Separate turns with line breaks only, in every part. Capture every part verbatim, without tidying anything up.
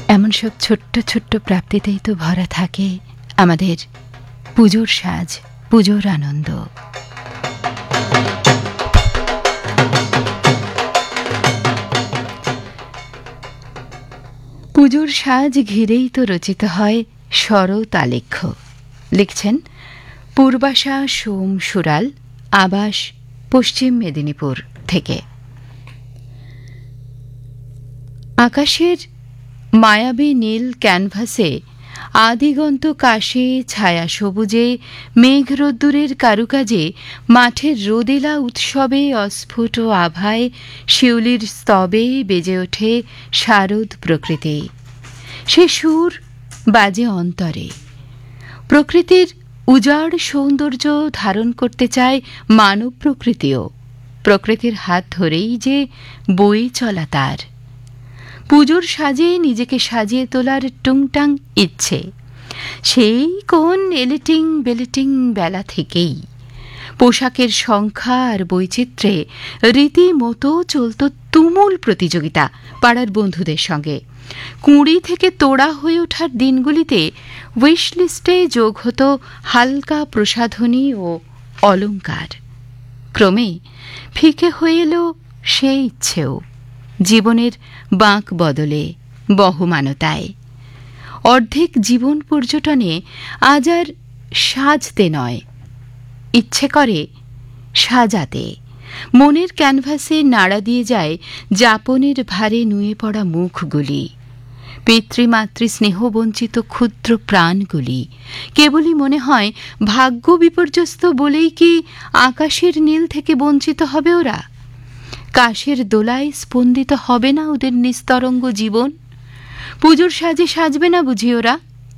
এমন সব ছোট্ট ছোট্ট প্রাপ্তিতেই তো ভরা থাকে আমাদের পুজোর সাজ, পুজোর আনন্দ। পুজোর সাজ ঘিরেই তো রচিত হয় শরৎ আলেখ্য। লিখছেন পূর্বাশা সোম সুরাল, আবাস পশ্চিম মেদিনীপুর থেকে। আকাশের মায়াবী নীল ক্যানভাসে আদিগন্ত কাশে ছায়া সবুজে মেঘ রোদ্দুরের কারুকাজে মাঠের রোদেলা উৎসবে অস্ফুট আভায় শিউলির স্তবে বেজে ওঠে শারদ প্রকৃতি। সে সুর বাজে অন্তরে। প্রকৃতির উজাড় সৌন্দর্য ধারণ করতে চায় মানব প্রকৃতিও। প্রকৃতির হাত ধরেই যে বয়ে চলা তার। পুজোর সাজে নিজেকে সাজিয়ে তোলার টুংটাং ইচ্ছে সেই কোন এলিটিং বেলিটিং বেলা থেকেই। পোশাকের সংখ্যা আর বৈচিত্র্যে রীতিমতো চলত তুমুল প্রতিযোগিতা পাড়ার বন্ধুদের সঙ্গে। কুঁড়ি থেকে তোড়া হয়ে ওঠার দিনগুলিতে উইশ লিস্টে যোগ হতো হালকা প্রসাধনী ও অলংকার। ক্রমে ফিকে হয়ে এলো সে ইচ্ছেও, জীবনের বাঁক বদলে বহমানতায়। অর্ধেক জীবন পর্যটনে আজ আর সাজতে নয়, ইচ্ছে করে সাজাতে। মনের ক্যানভাসে নাড়া দিয়ে যায় যাপনের ভারে নুয়ে পড়া মুখগুলি, পিতৃমাতৃ স্নেহবঞ্চিত ক্ষুদ্র প্রাণগুলি। কেবলই মনে হয় ভাগ্য বিপর্যস্ত বলেই কি আকাশের নীল থেকে বঞ্চিত হবে ওরা? কাশের দোলায় স্পন্দিত হবে না ওদের নিস্তরঙ্গ জীবন? পুজোর সাজে সাজবে না বুঝি ওরা?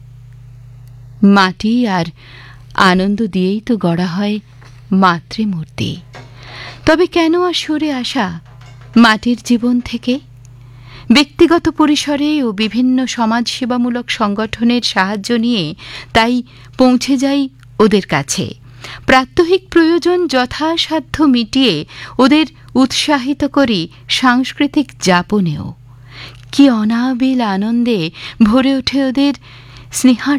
মাটি আর আনন্দ দিয়েই তো গড়া হয় মাতৃমূর্তি। তবে কেন আর সরে আসা মাটির জীবন থেকে? ব্যক্তিগত পরিসরে ও বিভিন্ন সমাজসেবামূলক সংগঠনের সাহায্য নিয়ে তাই পৌঁছে যাই ওদের কাছে। প্রাত্যহিক প্রয়োজন যথাসাধ্য মিটিয়ে ওদের উৎসাহিত করি সাংস্কৃতিক যাপনেও। কি অনাবিল আনন্দে ভরে ওঠে ওদের স্নেহা